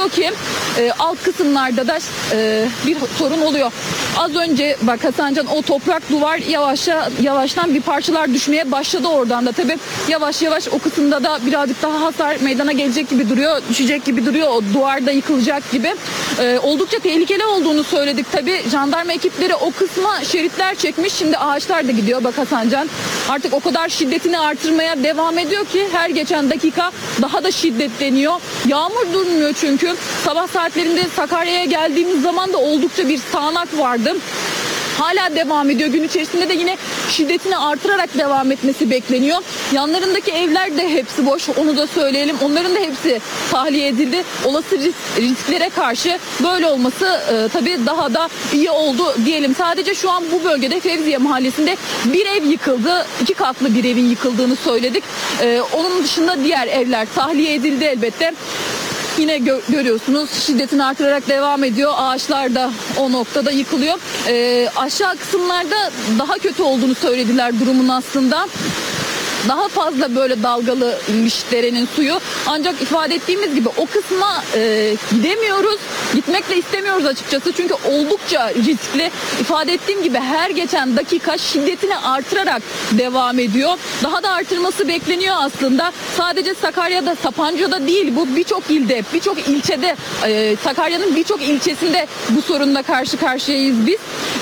ediyor ki alt kısımlarda da bir sorun oluyor. Az önce bak Hasancan, o toprak duvar yavaştan bir parçalar düşmeye başladı oradan da. Tabii yavaş yavaş o kısımda da birazcık daha hasar meydana gelecek gibi duruyor. Düşecek gibi duruyor. O duvar da yıkılacak gibi. Oldukça tehlikeli olduğunu söyledik. Tabii jandarma ekipleri o kısma şeritler çekmiş. Şimdi ağaçlar da gidiyor bak Hasancan. Artık o kadar şiddetini artırmaya devam ediyor ki her geçen dakika daha da şiddetleniyor. Yağmur durmuyor çünkü. Sabah saatlerinde Sakarya'ya geldiğimiz zaman da oldukça bir sağanak vardı. Hala devam ediyor. Gün içerisinde de yine şiddetini artırarak devam etmesi bekleniyor. Yanlarındaki evler de hepsi boş. Onu da söyleyelim. Onların da hepsi tahliye edildi. Olası risklere karşı böyle olması tabii daha da iyi oldu diyelim. Sadece şu an bu bölgede Fevziye Mahallesi'nde bir ev yıkıldı. 2 katlı bir evin yıkıldığını söyledik. Onun dışında diğer evler tahliye edildi elbette. Yine görüyorsunuz şiddetini artırarak devam ediyor. Ağaçlar da o noktada yıkılıyor. Aşağı kısımlarda daha kötü olduğunu söylediler durumun aslında. Daha fazla böyle dalgalıymış derenin suyu. Ancak ifade ettiğimiz gibi o kısma gidemiyoruz. Gitmek de istemiyoruz açıkçası. Çünkü oldukça riskli. İfade ettiğim gibi her geçen dakika şiddetini artırarak devam ediyor. Daha da artırması bekleniyor aslında. Sadece Sakarya'da, Sapanca'da değil, bu birçok ilde, birçok ilçede, Sakarya'nın birçok ilçesinde bu sorunla karşı karşıyayız biz.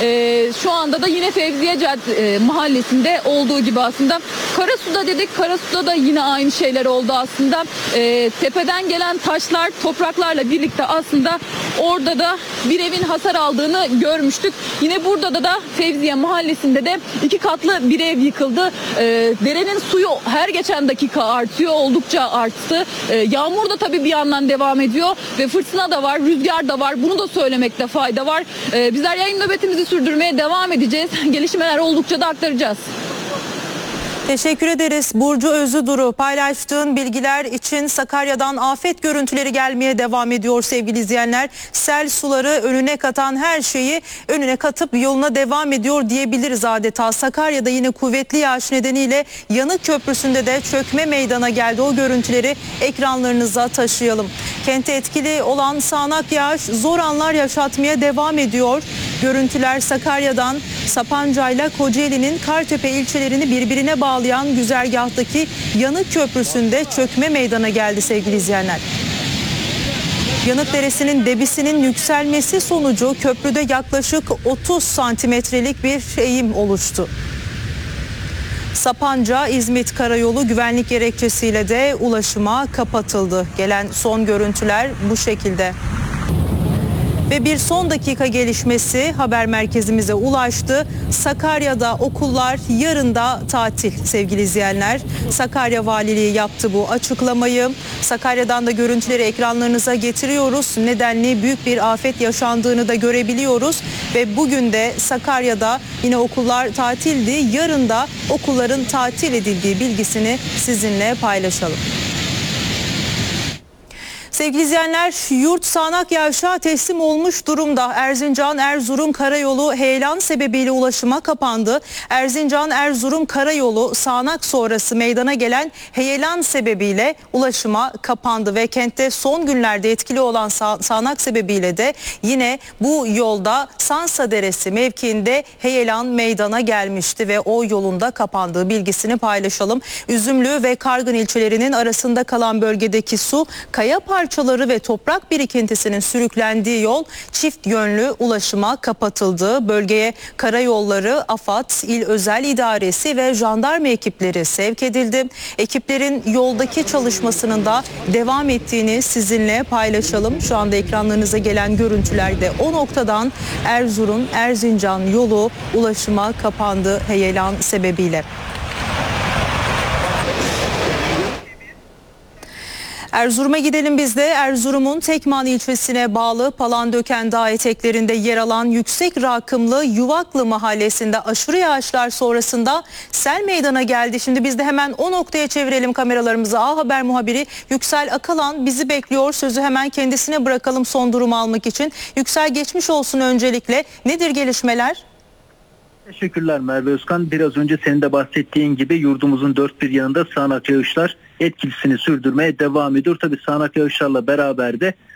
Şu anda da yine Fevziye Mahallesi'nde olduğu gibi aslında. Karasu'da dedik. Karasu'da da yine aynı şeyler oldu aslında. Tepeden gelen taşlar, topraklarla birlikte aslında orada da bir evin hasar aldığını görmüştük. Yine burada da Fevziye Mahallesi'nde de 2 katlı bir ev yıkıldı. Derenin suyu her geçen dakika artıyor. Oldukça arttı. Yağmur da tabii bir yandan devam ediyor ve fırtına da var, rüzgar da var. Bunu da söylemekte fayda var. Bizler yayın nöbetimizi sürdürmeye devam edeceğiz. Gelişmeler oldukça da aktaracağız. Teşekkür ederiz Burcu Özüduru. Paylaştığın bilgiler için Sakarya'dan afet görüntüleri gelmeye devam ediyor sevgili izleyenler. Sel suları önüne katan her şeyi önüne katıp yoluna devam ediyor diyebiliriz adeta. Sakarya'da yine kuvvetli yağış nedeniyle Yanık Köprüsü'nde de çökme meydana geldi. O görüntüleri ekranlarınıza taşıyalım. Kente etkili olan sağanak yağış zor anlar yaşatmaya devam ediyor. Görüntüler Sakarya'dan Sapanca'yla Kocaeli'nin Kartepe ilçelerini birbirine bağlayan güzergahtaki Yanık Köprüsü'nde çökme meydana geldi sevgili izleyenler. Yanık Deresi'nin debisinin yükselmesi sonucu köprüde yaklaşık 30 santimetrelik bir eğim oluştu. Sapanca-İzmit Karayolu güvenlik gerekçesiyle de ulaşıma kapatıldı. Gelen son görüntüler bu şekilde. Ve bir son dakika gelişmesi haber merkezimize ulaştı. Sakarya'da okullar yarın da tatil sevgili izleyenler. Sakarya Valiliği yaptı bu açıklamayı. Sakarya'dan da görüntüleri ekranlarınıza getiriyoruz. Nedenli büyük bir afet yaşandığını da görebiliyoruz. Ve bugün de Sakarya'da yine okullar tatildi. Yarın da okulların tatil edildiği bilgisini sizinle paylaşalım. Sevgili izleyenler, yurt sağanak yağışa teslim olmuş durumda. Erzincan-Erzurum karayolu heyelan sebebiyle ulaşıma kapandı. Erzincan-Erzurum karayolu sağanak sonrası meydana gelen heyelan sebebiyle ulaşıma kapandı ve kentte son günlerde etkili olan sağanak sebebiyle de yine bu yolda Sansa Deresi mevkiinde heyelan meydana gelmişti ve o yolunda kapandığı bilgisini paylaşalım. Üzümlü ve Kargın ilçelerinin arasında kalan bölgedeki su, kaya parçaları ve toprak birikintisinin sürüklendiği yol çift yönlü ulaşıma kapatıldı. Bölgeye karayolları, AFAD, İl Özel İdaresi ve jandarma ekipleri sevk edildi. Ekiplerin yoldaki çalışmasının da devam ettiğini sizinle paylaşalım. Şu anda ekranlarınıza gelen görüntülerde o noktadan Erzurum-Erzincan yolu ulaşıma kapandı heyelan sebebiyle. Erzurum'a gidelim biz de. Erzurum'un Tekman ilçesine bağlı Palandöken Dağı eteklerinde yer alan yüksek rakımlı Yuvaklı mahallesinde aşırı yağışlar sonrasında sel meydana geldi. Şimdi biz de hemen o noktaya çevirelim kameralarımızı. A Haber muhabiri Yüksel Akalan bizi bekliyor. Sözü hemen kendisine bırakalım son durumu almak için. Yüksel, geçmiş olsun öncelikle. Nedir gelişmeler? Teşekkürler Merve Özkan. Biraz önce senin de bahsettiğin gibi yurdumuzun dört bir yanında sağanak yağışlar etkisini sürdürmeye devam ediyor. Tabii sağanak yağışlarla beraber de